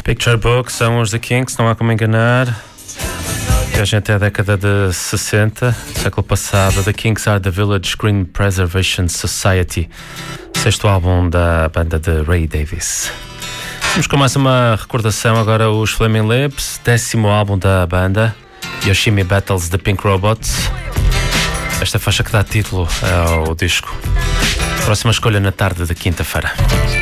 Picture Book são os The Kinks, não há como enganar. Viagem até a década de 60, século passado. The Kinks are the Village Green Preservation Society, sexto álbum da banda de Ray Davies. Vamos com mais uma recordação agora, os Flaming Lips, 10º álbum da banda, Yoshimi Battles the Pink Robots. Esta faixa que dá título ao disco. Próxima escolha na tarde de quinta-feira.